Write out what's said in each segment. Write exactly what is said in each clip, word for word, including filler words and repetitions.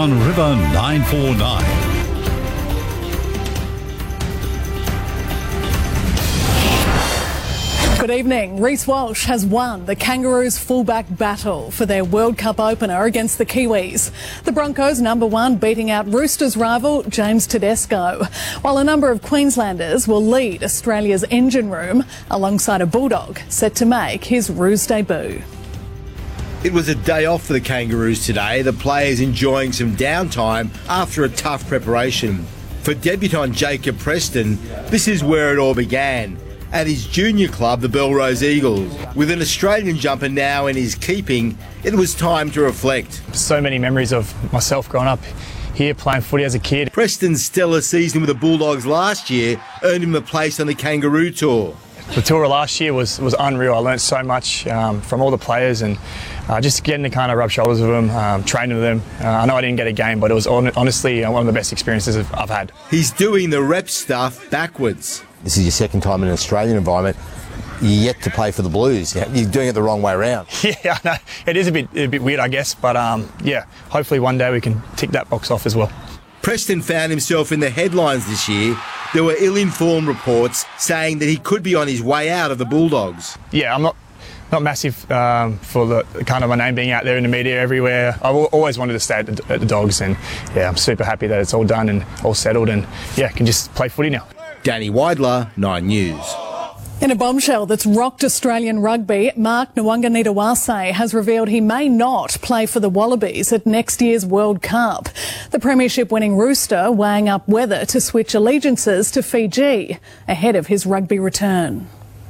on River nine four nine. Good evening. Reece Walsh has won the Kangaroos fullback battle for their World Cup opener against the Kiwis. The Broncos number one beating out Roosters rival James Tedesco, while a number of Queenslanders will lead Australia's engine room alongside a Bulldog set to make his Roos debut. It was a day off for the Kangaroos today, the players enjoying some downtime after a tough preparation. For debutant Jacob Preston, this is where it all began. At his junior club, the Belrose Eagles. With an Australian jumper now in his keeping, it was time to reflect. So many memories of myself growing up here playing footy as a kid. Preston's stellar season with the Bulldogs last year earned him a place on the Kangaroo Tour. The tour last year was, was unreal. I learnt so much um, from all the players and uh, just getting to kind of rub shoulders with them, um, training with them. Uh, I know I didn't get a game, but it was on, honestly one of the best experiences I've, I've had. He's doing the rep stuff backwards. This is your second time in an Australian environment. You're yet to play for the Blues. You're doing it the wrong way around. Yeah, I know. It is a bit, a bit weird, I guess, but um, yeah, hopefully one day we can tick that box off as well. Preston found himself in the headlines this year. There were ill-informed reports saying that he could be on his way out of the Bulldogs. Yeah, I'm not not massive um, for the kind of my name being out there in the media everywhere. I've always wanted to stay at the, at the Dogs, and yeah, I'm super happy that it's all done and all settled, and yeah, can just play footy now. Danny Weidler, Nine News. In a bombshell that's rocked Australian rugby, Mark Nwanganitawase has revealed he may not play for the Wallabies at next year's World Cup. The premiership-winning Rooster weighing up whether to switch allegiances to Fiji ahead of his rugby return.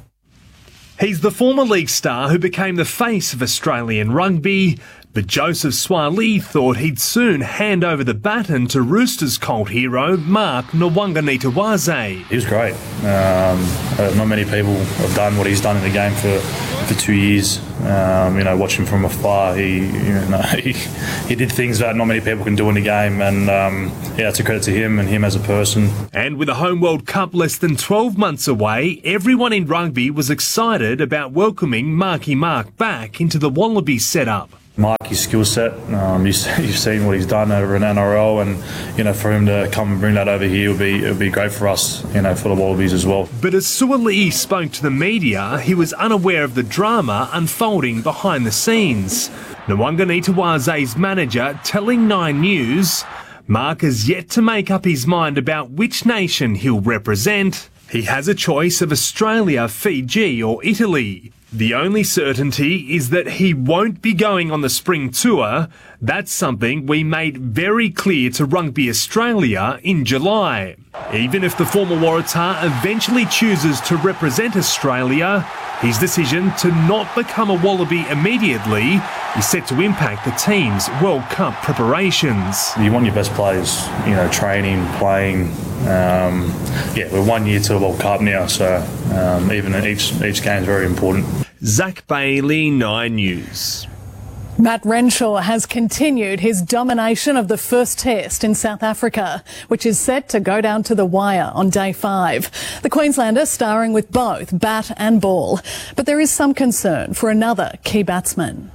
He's the former league star who became the face of Australian rugby, but Joseph Swali thought he'd soon hand over the baton to Roosters cult hero Mark Nwanganitawase. He was great. Um, uh, not many people have done what he's done in the game for, for two years. Um, you know, watching from afar, he, you know, he he did things that not many people can do in the game, and um, yeah, it's a credit to him and him as a person. And with the Home World Cup less than twelve months away, everyone in rugby was excited about welcoming Marky Mark back into the Wallabies setup. Marky's skill set, um, you've, you've seen what he's done over in N R L, and you know, for him to come and bring that over here would be it would be great for us, you know, for the Wallabies as well. But as Suaalii spoke to the media, he was unaware of the drama unfolding behind the scenes. Nwanganitawase's manager telling Nine News, Mark has yet to make up his mind about which nation he'll represent. He has a choice of Australia, Fiji or Italy. The only certainty is that he won't be going on the spring tour. That's something we made very clear to Rugby Australia in July. Even if the former Waratah eventually chooses to represent Australia, his decision to not become a Wallaby immediately is set to impact the team's World Cup preparations. You want your best players, you know, training, playing. Um, yeah, we're one year to the World Cup now, so um, even each each game is very important. Zach Bailey, Nine News. Matt Renshaw has continued his domination of the first test in South Africa, which is set to go down to the wire on day five. The Queenslander starring with both bat and ball. But there is some concern for another key batsman.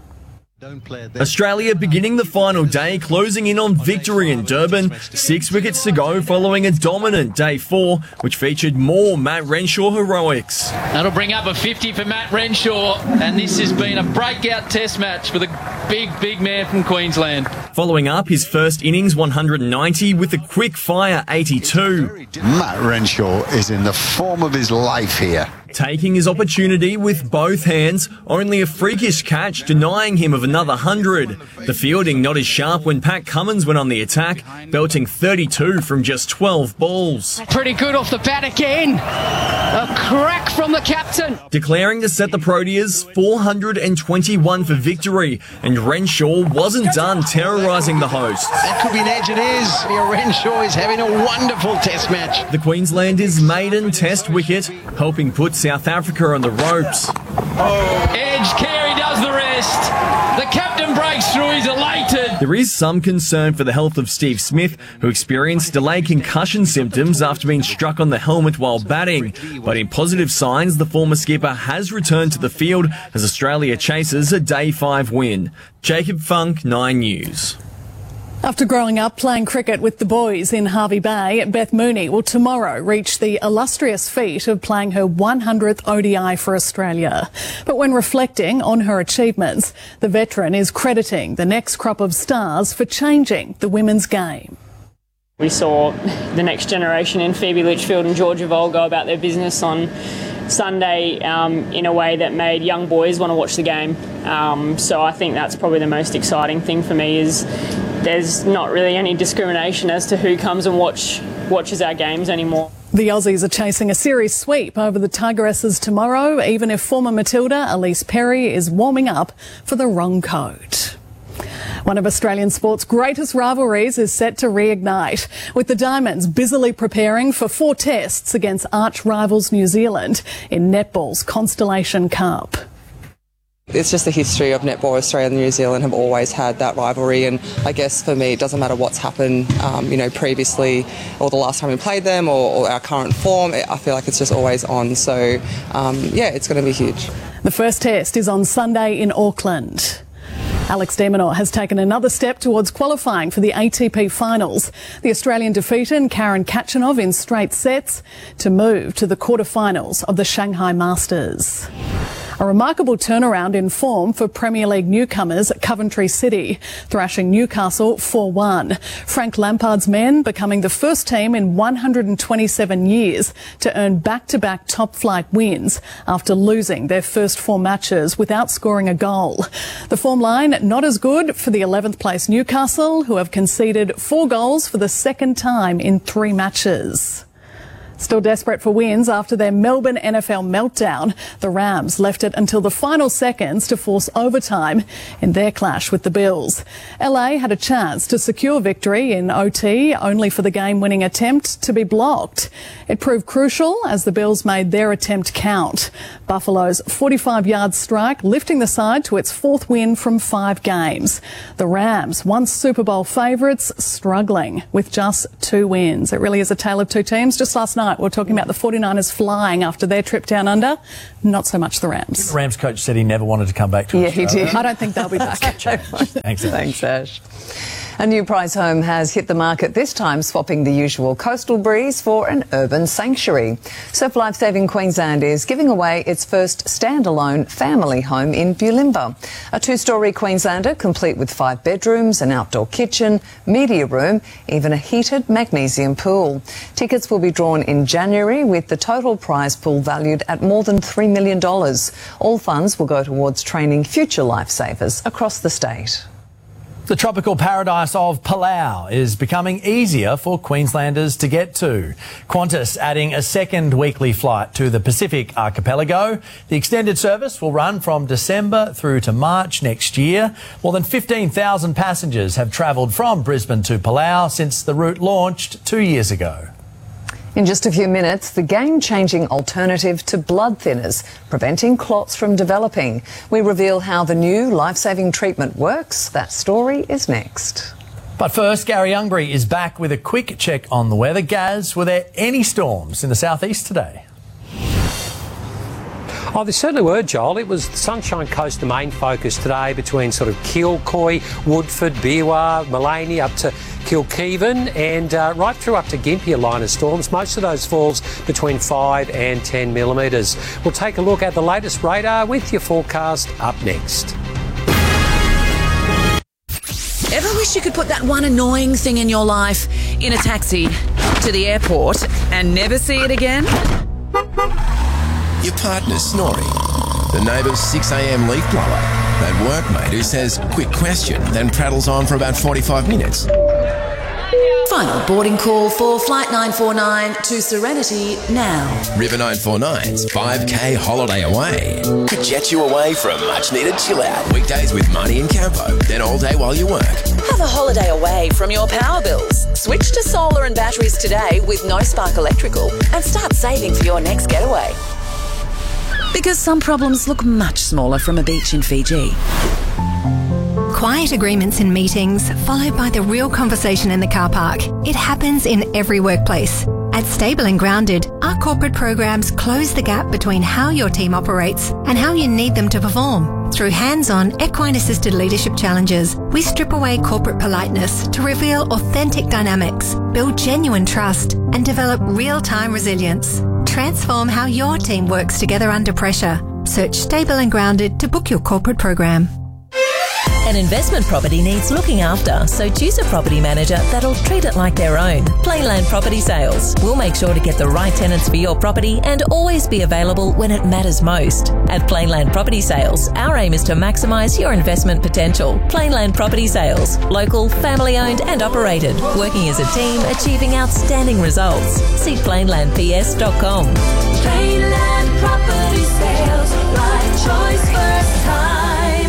Australia beginning the final day, closing in on victory in Durban. Six wickets to go following a dominant day four, which featured more Matt Renshaw heroics. That'll bring up a fifty for Matt Renshaw, and this has been a breakout test match for the big, big man from Queensland. Following up his first innings one hundred ninety with a quick fire eighty-two. Matt Renshaw is in the form of his life here. Taking his opportunity with both hands, only a freakish catch denying him of another hundred. The fielding not as sharp when Pat Cummins went on the attack, belting thirty-two from just twelve balls. Pretty good off the bat again. A crack from the captain. Declaring to set the Proteas four hundred twenty-one for victory, and Renshaw wasn't done terrorising the hosts. That could be an edge, it is. Renshaw is having a wonderful test match. The Queenslanders' maiden test wicket, helping put South Africa on the ropes. Edge, Carey does the rest. The captain breaks through, he's elated. There is some concern for the health of Steve Smith, who experienced delayed concussion symptoms after being struck on the helmet while batting. But in positive signs, the former skipper has returned to the field as Australia chases a day five win. Jacob Funk, Nine News. After growing up playing cricket with the boys in Hervey Bay, Beth Mooney will tomorrow reach the illustrious feat of playing her one hundredth O D I for Australia. But when reflecting on her achievements, the veteran is crediting the next crop of stars for changing the women's game. We saw the next generation in Phoebe Litchfield and Georgia Vole go about their business on Sunday um, in a way that made young boys want to watch the game. Um, so I think that's probably the most exciting thing for me is there's not really any discrimination as to who comes and watch watches our games anymore. The Aussies are chasing a series sweep over the Tigeresses tomorrow, even if former Matilda Elise Perry is warming up for the wrong coat. One of Australian sport's greatest rivalries is set to reignite, with the Diamonds busily preparing for four tests against arch rivals New Zealand in netball's Constellation Cup. It's just the history of netball. Australia and New Zealand have always had that rivalry, and I guess for me it doesn't matter what's happened um, you know, previously or the last time we played them or, or our current form. I feel like it's just always on, so um, yeah, it's going to be huge. The first test is on Sunday in Auckland. Alex de Minaur has taken another step towards qualifying for the A T P finals. The Australian defeated Karen Khachanov in straight sets to move to the quarterfinals of the Shanghai Masters. A remarkable turnaround in form for Premier League newcomers Coventry City, thrashing Newcastle four one. Frank Lampard's men becoming the first team in one hundred twenty-seven years to earn back-to-back top-flight wins after losing their first four matches without scoring a goal. The form line not as good for the eleventh place Newcastle, who have conceded four goals for the second time in three matches. Still desperate for wins after their Melbourne N F L meltdown, the Rams left it until the final seconds to force overtime in their clash with the Bills. L A had a chance to secure victory in O T, only for the game-winning attempt to be blocked. It proved crucial as the Bills made their attempt count. Buffalo's forty-five yard strike lifting the side to its fourth win from five games. The Rams, once Super Bowl favourites, struggling with just two wins. It really is a tale of two teams. Just last night, we were talking about the forty-niners flying after their trip down under. Not so much the Rams. The Rams coach said he never wanted to come back to yeah, Australia. Yeah, he did. I don't think they'll be back. Thanks, Ash. Thanks, Ash. A new prize home has hit the market, this time swapping the usual coastal breeze for an urban sanctuary. Surf Life Saving Queensland is giving away its first standalone family home in Bulimba. A two-storey Queenslander complete with five bedrooms, an outdoor kitchen, media room, even a heated magnesium pool. Tickets will be drawn in January with the total prize pool valued at more than three million dollars. All funds will go towards training future lifesavers across the state. The tropical paradise of Palau is becoming easier for Queenslanders to get to. Qantas adding a second weekly flight to the Pacific archipelago. The extended service will run from December through to March next year. More than fifteen thousand passengers have travelled from Brisbane to Palau since the route launched two years ago. In just a few minutes, the game-changing alternative to blood thinners, preventing clots from developing. We reveal how the new life-saving treatment works. That story is next. But first, Gary Youngbury is back with a quick check on the weather. Gaz, were there any storms in the southeast today? Oh, there certainly were, Joel. It was the Sunshine Coast, the main focus today, between sort of Kilcoy, Woodford, Beerwah, Maleny up to Kilkeven and uh, right through up to Gympie, a line of storms. Most of those falls between five and ten millimetres. We'll take a look at the latest radar with your forecast up next. Ever wish you could put that one annoying thing in your life in a taxi to the airport and never see it again? Your partner's snoring. The neighbour's six a m leaf blower. That workmate who says, quick question, then prattles on for about forty-five minutes. Final boarding call for Flight nine four nine to Serenity now. River nine four nine's five K holiday away could jet you away for a much-needed chill-out. Weekdays with Marnie and Campo, then all day while you work. Have a holiday away from your power bills. Switch to solar and batteries today with No Spark Electrical and start saving for your next getaway. Because some problems look much smaller from a beach in Fiji. Quiet agreements in meetings, followed by the real conversation in the car park. It happens in every workplace. At At Stable and Grounded, our corporate programs close the gap between how your team operates and how you need them to perform. Through hands-on, equine-assisted leadership challenges, we strip away corporate politeness to reveal authentic dynamics, build genuine trust, and develop real-time resilience. Transform how your team works together under pressure. Search Stable and Grounded to book your corporate program. An investment property needs looking after, so choose a property manager that'll treat it like their own. Plainland Property Sales. We'll make sure to get the right tenants for your property and always be available when it matters most. At Plainland Property Sales, our aim is to maximise your investment potential. Plainland Property Sales. Local, family-owned and operated. Working as a team, achieving outstanding results. See plainland p s dot com. Plainland Property Sales. Right choice first time.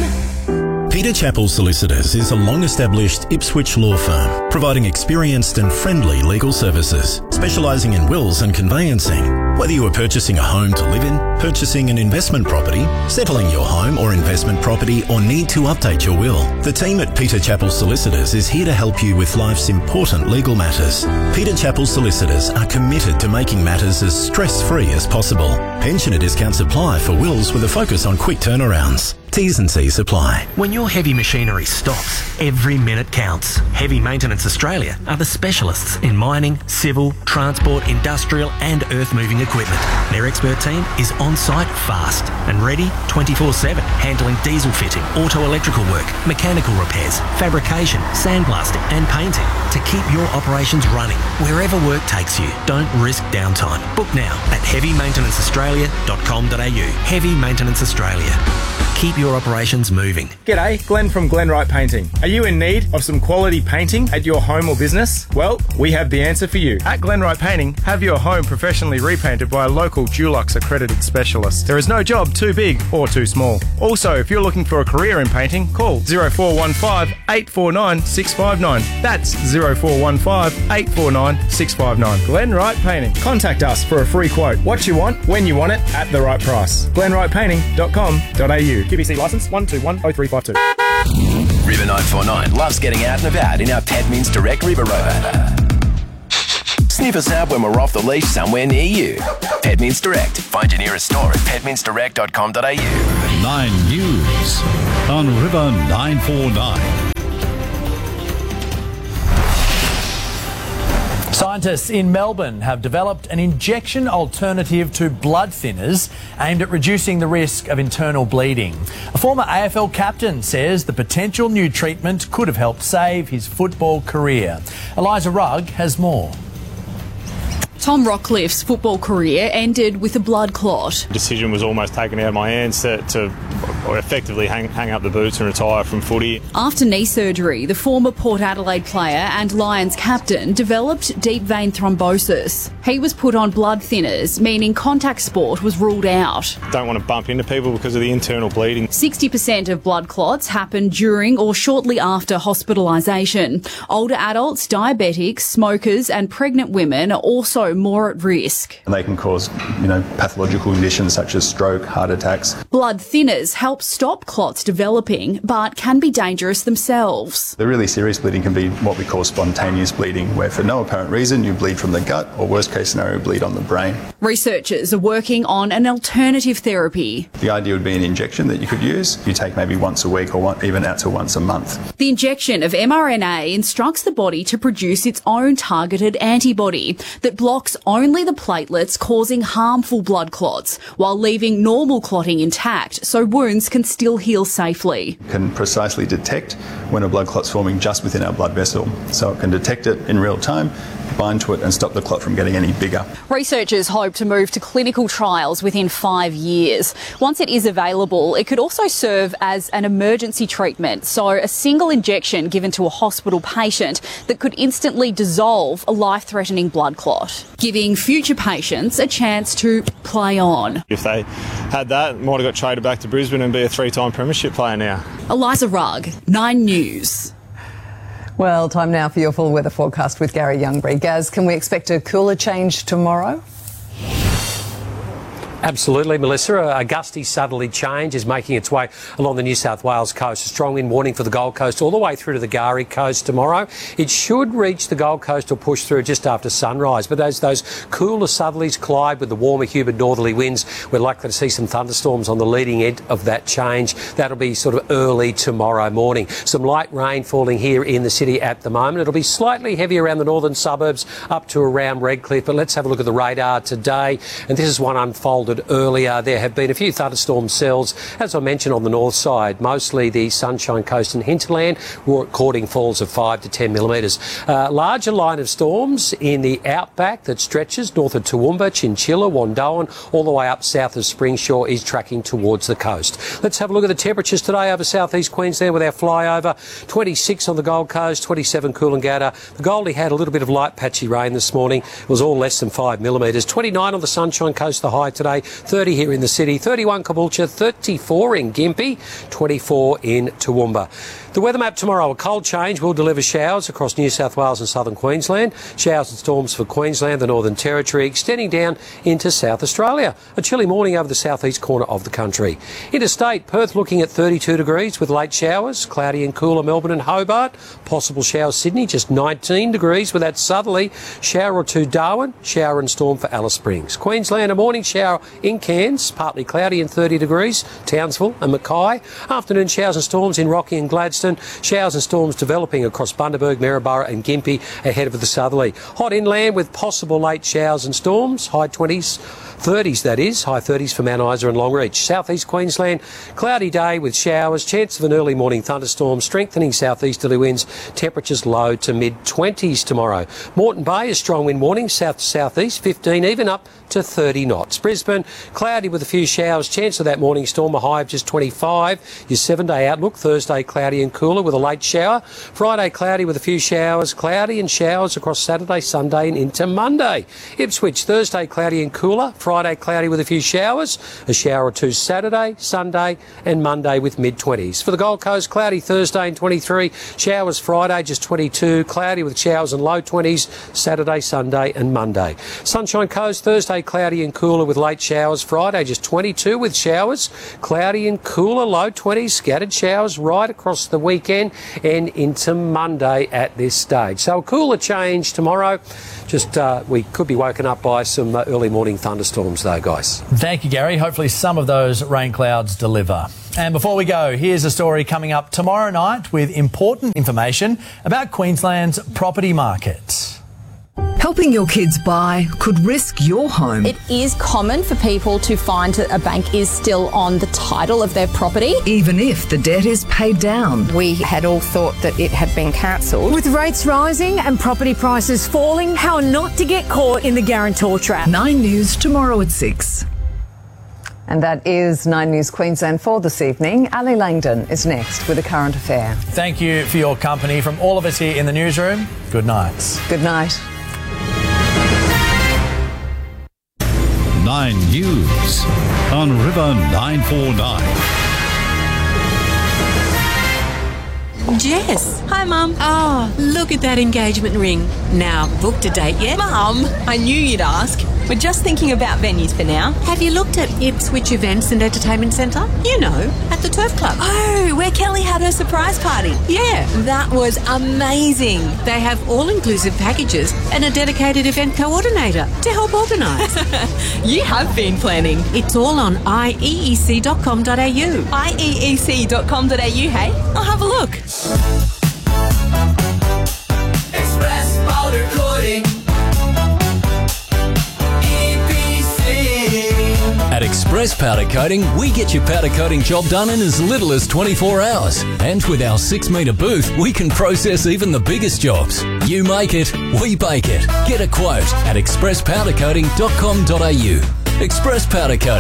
Peter Chappell Solicitors is a long-established Ipswich law firm, providing experienced and friendly legal services, specialising in wills and conveyancing. Whether you are purchasing a home to live in, purchasing an investment property, settling your home or investment property, or need to update your will, the team at Peter Chappell Solicitors is here to help you with life's important legal matters. Peter Chappell Solicitors are committed to making matters as stress-free as possible. Pensioner discounts apply for wills with a focus on quick turnarounds. T's and C's apply. When your heavy machinery stops, every minute counts. Heavy Maintenance Australia are the specialists in mining, civil, transport, industrial and earth-moving equipment. Their expert team is on-site fast and ready twenty-four seven, handling diesel fitting, auto-electrical work, mechanical repairs, fabrication, sandblasting and painting to keep your operations running wherever work takes you. Don't risk downtime. Book now at heavy maintenance australia dot com dot a u. Heavy Maintenance Australia. Keep your operations moving. G'day, Glenn from Glenwright Painting. Are you in need of some quality painting at your home or business? Well, we have the answer for you. At Glenwright Painting, have your home professionally repainted by a local Dulux accredited specialist. There is no job too big or too small. Also, if you're looking for a career in painting, call zero four one five, eight four nine, six five nine. That's zero four one five, eight four nine, six five nine. Glenwright Painting. Contact us for a free quote. What you want, when you want it, at the right price. glenwright painting dot com dot a u. Q B C licence one two one oh three five two. River nine four nine loves getting out and about in our Pedmins Direct River Rover. Sniff us out when we're off the leash somewhere near you. Pedmins Direct. Find your nearest store at pedmins direct dot com dot a u. Nine News on River nine four nine. Scientists in Melbourne have developed an injection alternative to blood thinners aimed at reducing the risk of internal bleeding. A former A F L captain says the potential new treatment could have helped save his football career. Eliza Rugg has more. Tom Rockliff's football career ended with a blood clot. The decision was almost taken out of my hands to, to effectively hang, hang up the boots and retire from footy. After knee surgery, the former Port Adelaide player and Lions captain developed deep vein thrombosis. He was put on blood thinners, meaning contact sport was ruled out. Don't want to bump into people because of the internal bleeding. sixty percent of blood clots happen during or shortly after hospitalisation. Older adults, diabetics, smokers and pregnant women are also more at risk. And they can cause, you know, pathological conditions such as stroke, heart attacks. Blood thinners help stop clots developing, but can be dangerous themselves. The really serious bleeding can be what we call spontaneous bleeding, where for no apparent reason you bleed from the gut, or worst case scenario, bleed on the brain. Researchers are working on an alternative therapy. The idea would be an injection that you could use. You take maybe once a week or one, even out to once a month. The injection of m R N A instructs the body to produce its own targeted antibody that blocks only the platelets causing harmful blood clots, while leaving normal clotting intact so wounds can still heal safely. It can precisely detect when a blood clot's forming just within our blood vessel. So it can detect it in real time, bind to it and stop the clot from getting any bigger. Researchers hope to move to clinical trials within five years. Once it is available, it could also serve as an emergency treatment, so a single injection given to a hospital patient that could instantly dissolve a life-threatening blood clot, giving future patients a chance to play on. If they had that, might have got traded back to Brisbane and be a three-time premiership player now. Eliza Rugg, Nine News. Well, time now for your full weather forecast with Gary Youngbury. Gaz, can we expect a cooler change tomorrow? Absolutely, Melissa. A gusty southerly change is making its way along the New South Wales coast. A strong wind warning for the Gold Coast all the way through to the Gari coast tomorrow. It should reach the Gold Coast or push through just after sunrise. But as those cooler southerlies collide with the warmer, humid northerly winds, we're likely to see some thunderstorms on the leading edge of that change. That'll be sort of early tomorrow morning. Some light rain falling here in the city at the moment. It'll be slightly heavy around the northern suburbs up to around Redcliffe. But let's have a look at the radar today. And this is one unfolded earlier. There have been a few thunderstorm cells, as I mentioned, on the north side, mostly the Sunshine Coast and hinterland, recording falls of five to ten millimetres. Uh, larger line of storms in the outback that stretches north of Toowoomba, Chinchilla, Wandoan, all the way up south of Springshore is tracking towards the coast. Let's have a look at the temperatures today over southeast Queensland with our flyover. twenty-six on the Gold Coast, twenty-seven Coolangatta. The Goldie had a little bit of light patchy rain this morning. It was all less than five millimetres. twenty-nine on the Sunshine Coast, the high today. thirty here in the city, thirty-one Caboolture, thirty-four in Gympie, twenty-four in Toowoomba. The weather map tomorrow, a cold change will deliver showers across New South Wales and southern Queensland. Showers and storms for Queensland, the Northern Territory, extending down into South Australia. A chilly morning over the southeast corner of the country. Interstate, Perth looking at thirty-two degrees with late showers. Cloudy and cooler Melbourne and Hobart. Possible showers Sydney, just nineteen degrees with that southerly. Shower or two Darwin. Shower and storm for Alice Springs. Queensland, a morning shower in Cairns, partly cloudy and thirty degrees. Townsville and Mackay. Afternoon showers and storms in Rocky and Gladstone. Showers and storms developing across Bundaberg, Maryborough and Gympie ahead of the southerly. Hot inland with possible late showers and storms. High twenties, thirties that is. High thirties for Mount Isa and Longreach. Southeast Queensland, cloudy day with showers. Chance of an early morning thunderstorm. Strengthening southeasterly winds. Temperatures low to mid twenties tomorrow. Moreton Bay, a strong wind warning. South to southeast, fifteen, even up to thirty knots. Brisbane, cloudy with a few showers. Chance of that morning storm, a high of just twenty-five. Your seven-day outlook, Thursday cloudy and cooler with a late shower. Friday cloudy with a few showers. Cloudy and showers across Saturday, Sunday and into Monday. Ipswich, Thursday cloudy and cooler. Friday cloudy with a few showers. A shower or two Saturday, Sunday and Monday with mid twenties. For the Gold Coast, cloudy Thursday and twenty-three. Showers Friday, just twenty-two. Cloudy with showers and low twenties. Saturday, Sunday and Monday. Sunshine Coast, Thursday cloudy and cooler with late showers. Friday just twenty-two with showers. Cloudy and cooler, low twenties. Scattered showers right across the weekend and into Monday at this stage. So a cooler change tomorrow. Just uh, we could be woken up by some uh, early morning thunderstorms though, guys. Thank you, Gary. Hopefully some of those rain clouds deliver. And before we go, here's a story coming up tomorrow night with important information about Queensland's property market. Helping your kids buy could risk your home. It is common for people to find that a bank is still on the title of their property, even if the debt is paid down. We had all thought that it had been cancelled. With rates rising and property prices falling, how not to get caught in the guarantor trap. Nine News tomorrow at six. And that is Nine News Queensland for this evening. Ali Langdon is next with a current affair. Thank you for your company from all of us here in the newsroom. Good night. Good night. Nine News on River nine four nine. Jess. Hi, Mum. Oh, look at that engagement ring. Now, booked a date yet? Mum, I knew you'd ask. We're just thinking about venues for now. Have you looked at Ipswich Events and Entertainment Centre? You know, at the Turf Club. Oh, where Kelly had her surprise party. Yeah. That was amazing. They have all-inclusive packages and a dedicated event coordinator to help organise. You have been planning. It's all on I E E C dot com dot A U. I E E C dot com dot A U, hey? I'll have a look. Express Powder Coating. At Express Powder Coating, we get your powder coating job done in as little as twenty-four hours. And with our six metre booth, we can process even the biggest jobs. You make it, we bake it. Get a quote at express powder coating dot com dot A U. Express Powder Coating.